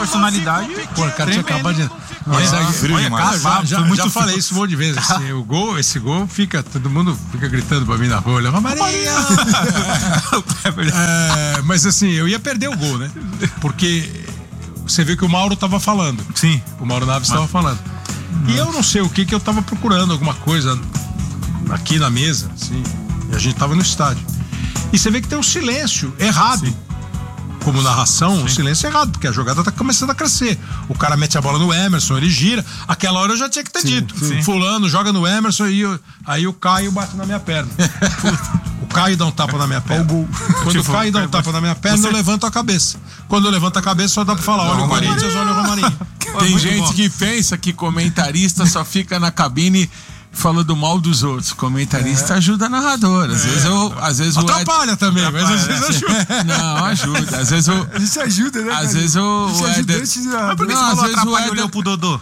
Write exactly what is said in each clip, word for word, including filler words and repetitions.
personalidade. Pô, o cara tinha acabado de. Mas Olha, frio olha, demais. já, já, muito já falei isso um monte de vezes. Assim, o gol, esse gol fica, todo mundo fica gritando pra mim na rua, olha, Romarinho! é, mas assim, eu ia perder o gol, né? Porque você viu que o Mauro tava falando. Sim. O Mauro Naves estava falando. E eu não sei o que que eu tava procurando, alguma coisa aqui na mesa, assim. E a gente tava no estádio. E você vê que tem um silêncio errado. Sim. Como narração, Sim. um silêncio errado, porque a jogada tá começando a crescer. O cara mete a bola no Emerson, ele gira. Aquela hora eu já tinha que ter Sim. dito. Sim. Fulano joga no Emerson e eu, aí o Caio bate na minha perna. O Caio dá um tapa na minha perna. Quando tipo, o Caio dá um tapa na minha perna, você... eu levanto a cabeça. Quando eu levanto a cabeça, só dá pra falar: olha o Corinthians, olha o Romarinho. Tem gente bom. que pensa que comentarista só fica na cabine falando mal dos outros. Comentarista é. ajuda narrador. Às é. vezes eu. Às vezes atrapalha o Ed... também, atrapalha, mas às vezes ajuda. Não, ajuda. Às vezes o. A gente ajuda, né? Às cara? vezes o. A gente o ajuda Éder... antes de... Mas por que não, você falou atrapalha o Éder... olhou pro Dodô?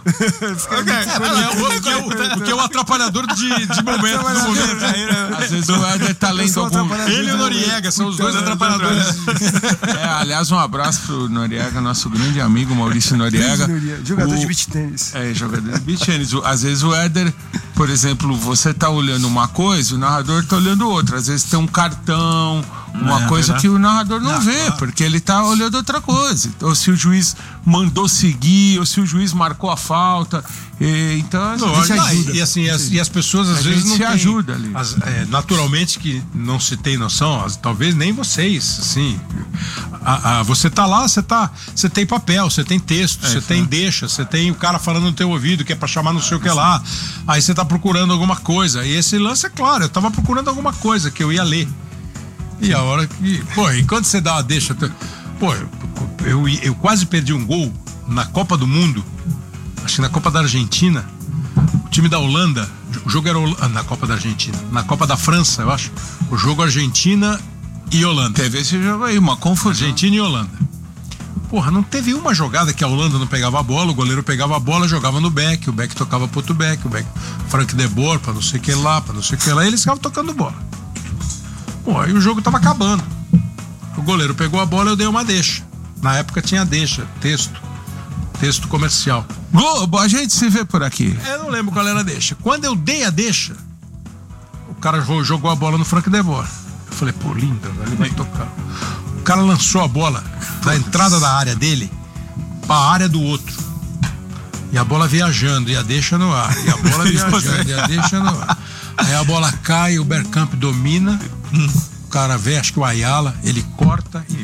Porque é o atrapalhador de, de momento. Do momento. Às vezes o Éder tá lendo algum. Ele e o Noriega são os dois atrapalhadores. É, aliás, um abraço pro Noriega, nosso grande amigo Maurício Noriega. Jogador o... de beach tênis. É, jogador de beach tênis. Às vezes o Éder, por exemplo, você tá olhando uma coisa, o narrador tá olhando outra. Às vezes tem um cartão, uma é, coisa é que o narrador não, não vê, claro. porque ele tá olhando outra coisa. Ou se o juiz mandou seguir, ou se o juiz marcou a falta. E, então, a não, gente não, ajuda. E, assim, as, e as pessoas às a vezes não se tem, ajuda ali. As, é, naturalmente que não se tem noção, as, talvez nem vocês, assim. A, a, você tá lá, você tá, você tem papel, você tem texto, você é, tem deixa, você tem o cara falando no teu ouvido que é pra chamar não sei o que lá. Aí você tá procurando alguma coisa. E esse lance é claro, eu tava procurando alguma coisa que eu ia ler. E a hora que. Pô, e quando você dá uma deixa. Pô, eu, eu, eu quase perdi um gol na Copa do Mundo. Acho que na Copa da Argentina. O time da Holanda. O jogo era na Copa da Argentina. Na Copa da França, eu acho. O jogo Argentina e Holanda. Teve esse jogo aí, uma confusão. Argentina e Holanda. Porra, não teve uma jogada que a Holanda não pegava a bola, o goleiro pegava a bola, jogava no back, o back tocava pro outro back, o back. Frank De Boer, pra não sei o que lá, pra não sei o que lá. E eles ficavam tocando bola. Pô, aí o jogo tava acabando. O goleiro pegou a bola e eu dei uma deixa. Na época tinha deixa, texto. Texto comercial. Globo, a gente se vê por aqui. Eu não lembro qual era a deixa. Quando eu dei a deixa, o cara jogou a bola no Frank De Boer. Eu falei, pô, linda, ele vai tocar. O cara lançou a bola da entrada da área dele pra área do outro. E a bola viajando, e a deixa no ar. E a bola viajando, e a deixa no ar. Aí a bola cai, o Bergkamp domina. O cara vê, acho que o Ayala, ele corta e.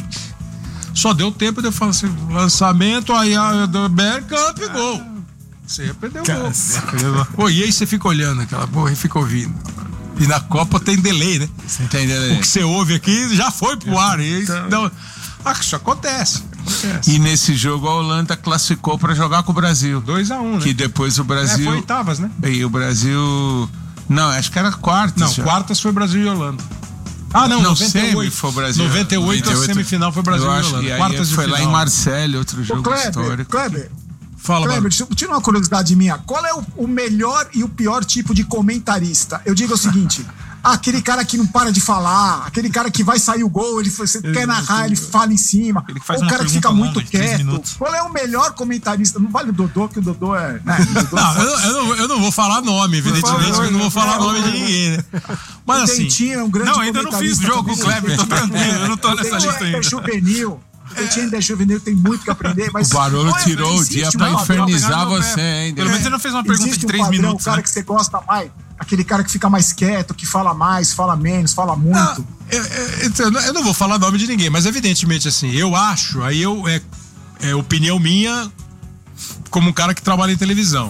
Só deu tempo de eu falar assim: lançamento, Ayala do Bergkamp, gol. Você ia perder o gol. Pô, e aí você fica olhando aquela porra e fica ouvindo. E na Copa tem delay, né? Você tem delay. O que você ouve aqui já foi pro ar. E então, ah, isso acontece. acontece. E nesse jogo a Holanda classificou pra jogar com o Brasil. dois a um, né? Que depois o Brasil. É, foi oitavas, né? E o Brasil. Não, acho que era quartas. Não, já. quartas foi Brasil e Holanda. Ah, não, não noventa e oito foi o Brasil. noventa e oito, noventa e oito a semifinal foi Brasil acho, e Holanda. E aí quartas foi de lá final. em Marselha, outro jogo Ô, Kleber, histórico. Kleber, Fala, Kleber, deixa eu tirar uma curiosidade minha. Qual é o, o melhor e o pior tipo de comentarista? Eu digo o seguinte: aquele cara que não para de falar, aquele cara que vai sair o gol, ele você ele, quer narrar, ele fala em cima, ou o cara que fica muito quieto. Qual é o melhor comentarista? Não vale o Dodô, que o Dodô é. Né, o Dodô não, eu, eu, não, eu não vou falar nome, evidentemente, eu não vou falar nome de ninguém, né? Mas o assim. Dentinho é um grande não, ainda não fiz jogo com o Kleber, tô tranquilo, eu não tô nessa lista ainda. Juvenil. O time da Juvenil tem muito que aprender, mas. O Barolo tirou o dia pra infernizar você, hein? Pelo menos você não fez uma pergunta de três um minutos. O cara né? que você gosta mais, aquele cara que fica mais quieto, que fala mais, fala menos, fala muito. Não, eu, eu, eu não vou falar nome de ninguém, mas evidentemente assim, eu acho, aí eu é, é opinião minha como um cara que trabalha em televisão.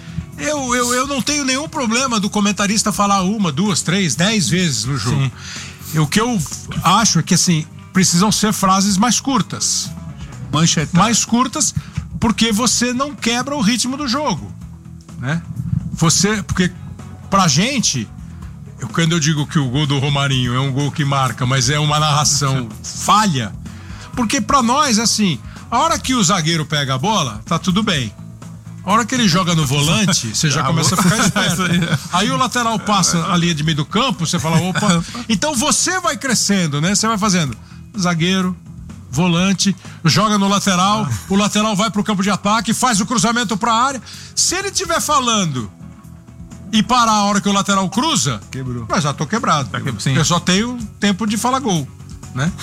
Eu, eu, eu não tenho nenhum problema do comentarista falar uma, duas, três, dez vezes no jogo. Sim. O que eu acho é que assim, precisam ser frases mais curtas. Manchetada. Mais curtas, porque você não quebra o ritmo do jogo, né? Você, porque pra gente, eu, quando eu digo que o gol do Romarinho é um gol que marca, mas é uma narração falha, porque pra nós, assim, a hora que o zagueiro pega a bola, tá tudo bem. A hora que ele joga no volante, você já começa a ficar esperto. Aí o lateral passa a linha de meio do campo, você fala, opa. Então você vai crescendo, né? Você vai fazendo zagueiro, volante, joga no lateral, ah. o lateral vai pro campo de ataque, faz o cruzamento pra área. Se ele estiver falando e parar a hora que o lateral cruza, quebrou. Mas já tô quebrado. Tá que... Eu só tenho tempo de falar gol, né?